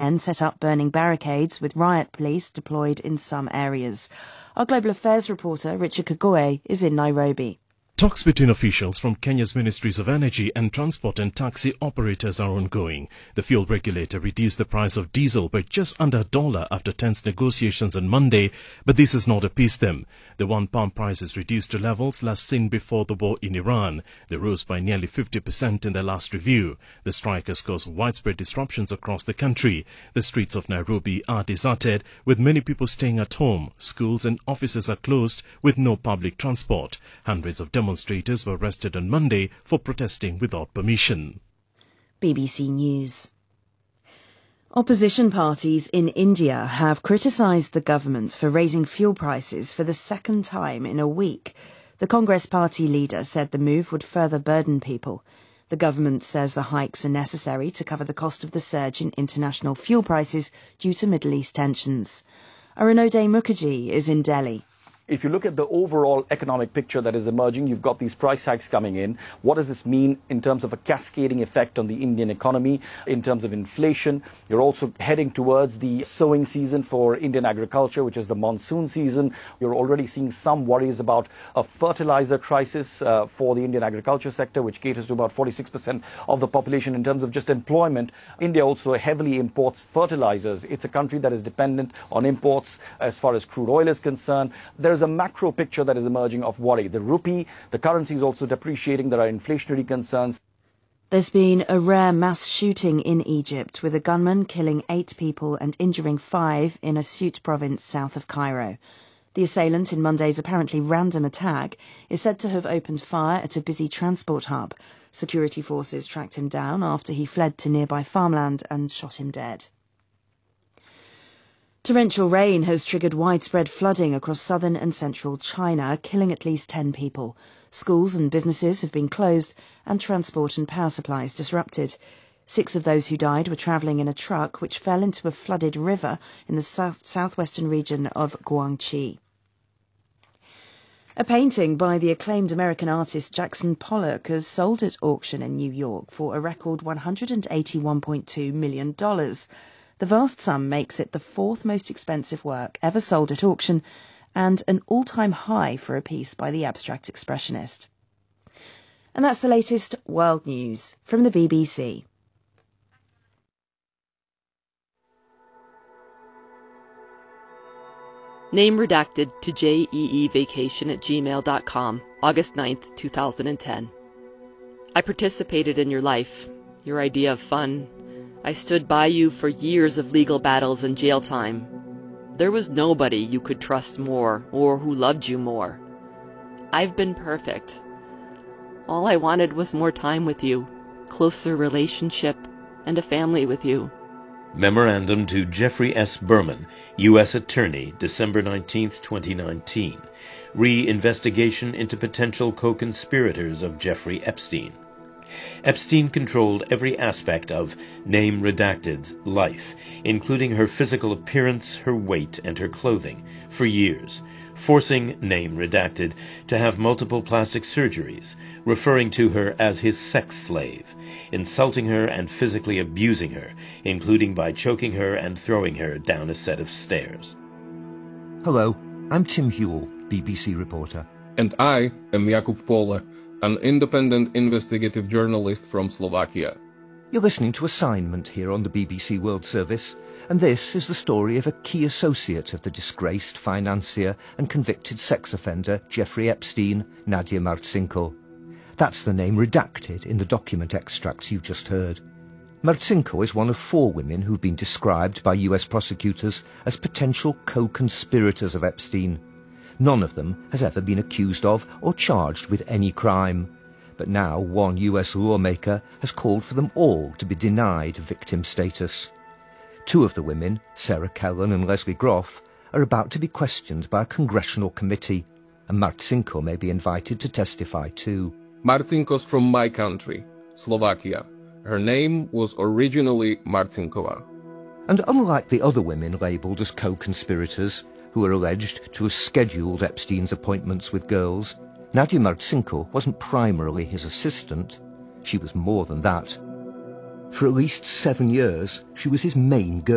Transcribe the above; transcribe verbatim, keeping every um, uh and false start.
weekend set up burning barricades with riot police deployed in some areas. Our Global Affairs reporter Richard Kagoe is in Nairobi. Talks between officials from Kenya's Ministries of Energy and Transport and taxi operators are ongoing. The fuel regulator reduced the price of diesel by just under a dollar after tense negotiations on Monday, but this has not appeased them. The one pound price is reduced to levels last seen before the war in Iran. They rose by nearly fifty percent in their last review. The strike has caused widespread disruptions across the country. The streets of Nairobi are deserted, with many people staying at home. Schools and offices are closed with no public transport. Hundreds of demonstrators were arrested on Monday for protesting without permission. B B C News. Opposition parties in India have criticised the government for raising fuel prices for the second time in a week. The Congress party leader said the move would further burden people. The government says the hikes are necessary to cover the cost of the surge in international fuel prices due to Middle East tensions. Arunodai Mukherjee is in Delhi. If you look at the overall economic picture that is emerging, you've got these price hikes coming in. What does this mean in terms of a cascading effect on the Indian economy, in terms of inflation? You're also heading towards the sowing season for Indian agriculture, which is the monsoon season. You're already seeing some worries about a fertilizer crisis uh, for the Indian agriculture sector, which caters to about forty-six percent of the population in terms of just employment. India also heavily imports fertilizers. It's a country that is dependent on imports as far as crude oil is concerned. There's a macro picture that is emerging of worry. The rupee, the currency is also depreciating. There are inflationary concerns. There's been a rare mass shooting in Egypt, with a gunman killing eight people and injuring five in Asyut province south of Cairo. The assailant in Monday's apparently random attack is said to have opened fire at a busy transport hub. Security forces tracked him down after he fled to nearby farmland and shot him dead. Torrential rain has triggered widespread flooding across southern and central China, killing at least ten people. Schools and businesses have been closed and transport and power supplies disrupted. Six of those who died were travelling in a truck which fell into a flooded river in the south southwestern region of Guangxi. A painting by the acclaimed American artist Jackson Pollock has sold at auction in New York for a record one hundred eighty-one point two million dollars. The vast sum makes it the fourth most expensive work ever sold at auction and an all-time high for a piece by the abstract expressionist. And that's the latest world news from the B B C. Name redacted to jeevacation at gmail dot com, August ninth, two thousand ten. I participated in your life, your idea of fun. I stood by you for years of legal battles and jail time. There was nobody you could trust more or who loved you more. I've been perfect. All I wanted was more time with you, closer relationship, and a family with you. Memorandum to Jeffrey S. Berman, U S Attorney, December nineteenth, twenty nineteen. Re-investigation into potential co-conspirators of Jeffrey Epstein. Epstein controlled every aspect of Name Redacted's life, including her physical appearance, her weight, and her clothing, for years, forcing Name Redacted to have multiple plastic surgeries, referring to her as his sex slave, insulting her and physically abusing her, including by choking her and throwing her down a set of stairs. Hello, I'm Tim Hewell, B B C reporter. And I am Jakub Pole, an independent investigative journalist from Slovakia. You're listening to Assignment here on the B B C World Service, and this is the story of a key associate of the disgraced financier and convicted sex offender Jeffrey Epstein, Nadia Marcinko. That's the name redacted in the document extracts you just heard. Marcinko is one of four women who've been described by U S prosecutors as potential co-conspirators of Epstein. None of them has ever been accused of or charged with any crime. But now one U S lawmaker has called for them all to be denied victim status. Two of the women, Sarah Kellen and Leslie Groff, are about to be questioned by a congressional committee, and Marcinko may be invited to testify too. Marcinko's from my country, Slovakia. Her name was originally Marcinkova. And unlike the other women labelled as co-conspirators, who are alleged to have scheduled Epstein's appointments with girls, Nadia Marcinko wasn't primarily his assistant. She was more than that. For at least seven years, she was his main girl.